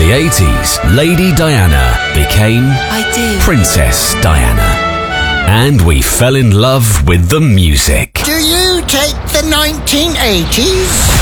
the 80s, Lady Diana became Princess Diana. And we fell in love with the music. Do you take the 1980s?